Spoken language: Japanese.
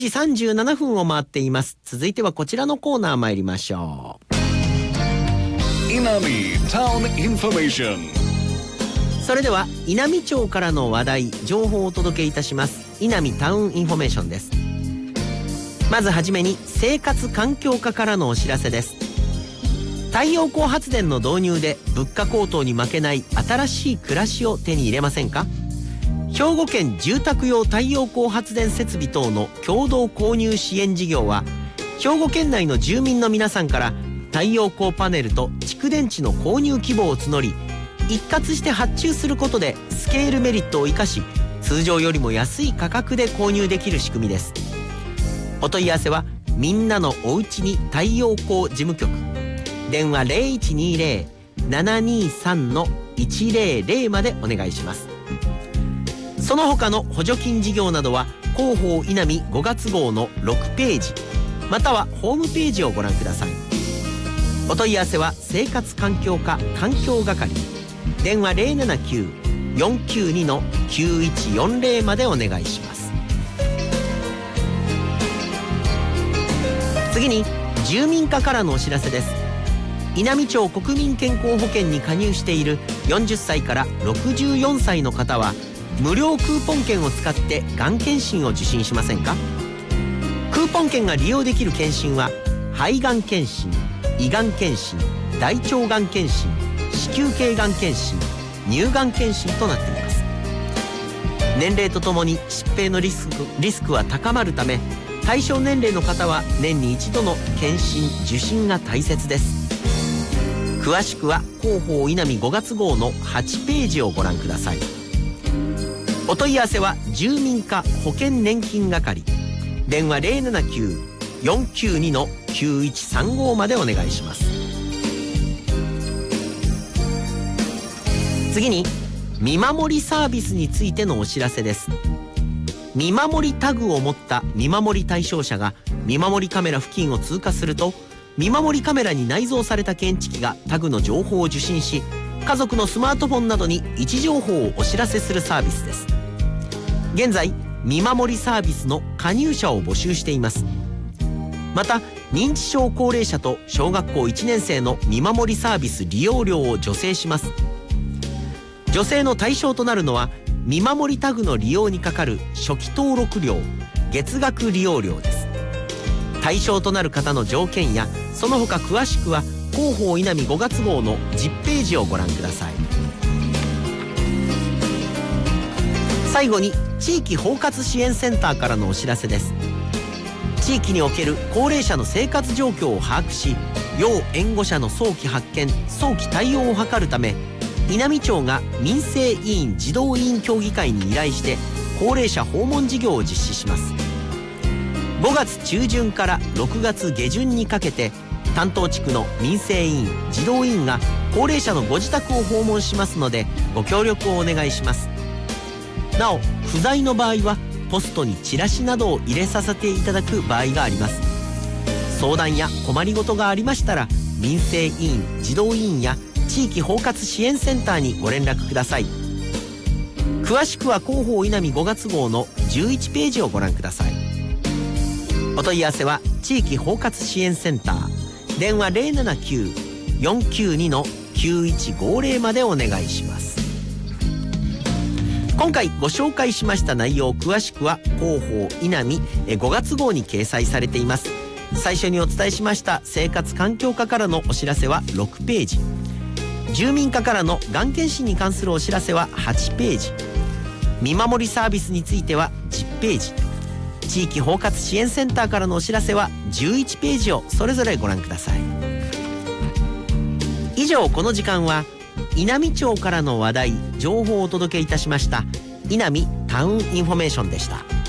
時37分を回っています。続いてはこちらのコーナー参りましょう。 稲見タウンインフォメーション。 それでは稲美町からの話題情報をお届けいたします。稲見タウンインフォメーションです。まずはじめに生活環境課からのお知らせです。太陽光発電の導入で物価高騰に負けない新しい暮らしを手に入れませんか。兵庫県住宅用太陽光発電設備等の共同購入支援事業は、兵庫県内の住民の皆さんから太陽光パネルと蓄電池の購入希望を募り、一括して発注することでスケールメリットを生かし、通常よりも安い価格で購入できる仕組みです。お問い合わせはみんなのおうちに太陽光事務局、電話 0120-723-100 までお願いします。その他の補助金事業などは広報稲見5月号の6ページまたはホームページをご覧ください。お問い合わせは生活環境課環境係、電話 079-492-9140 までお願いします。次に住民課からのお知らせです。稲美町国民健康保険に加入している40歳から64歳の方は無料クーポン券を使ってがん検診を受診しませんか。クーポン券が利用できる検診は肺がん検診、胃がん検診、大腸がん検診、子宮頸がん検診、乳がん検診となっています。年齢とともに疾病のリスクは高まるため、対象年齢の方は年に一度の検診受診が大切です。詳しくは広報稲見5月号の8ページをご覧ください。お問い合わせは住民課保険年金係、電話 079-492-9135 までお願いします。次に見守りサービスについてのお知らせです。見守りタグを持った見守り対象者が見守りカメラ付近を通過すると、見守りカメラに内蔵された検知器がタグの情報を受信し、家族のスマートフォンなどに位置情報をお知らせするサービスです。現在見守りサービスの加入者を募集しています。また認知症高齢者と小学校1年生の見守りサービス利用料を助成します。助成の対象となるのは見守りタグの利用にかかる初期登録料、月額利用料です。対象となる方の条件やその他詳しくは広報稲見5月号の10ページをご覧ください。最後に地域包括支援センターからのお知らせです。地域における高齢者の生活状況を把握し、要援護者の早期発見、早期対応を図るため、稲美町が民生委員児童委員協議会に依頼して高齢者訪問事業を実施します。5月中旬から6月下旬にかけて担当地区の民生委員児童委員が高齢者のご自宅を訪問しますのでご協力をお願いします。なお不在の場合はポストにチラシなどを入れさせていただく場合があります。相談や困りごとがありましたら民生委員児童委員や地域包括支援センターにご連絡ください。詳しくは広報稲見5月号の11ページをご覧ください。お問い合わせは地域包括支援センター、電話 079-492-9150 までお願いします。今回ご紹介しました内容、詳しくは広報稲見5月号に掲載されています。最初にお伝えしました生活環境課からのお知らせは6ページ、住民課からのがん検診に関するお知らせは8ページ、見守りサービスについては10ページ、地域包括支援センターからのお知らせは11ページをそれぞれご覧ください。以上、この時間は稲美町からの話題情報をお届けいたしました稲見タウンインフォメーションでした。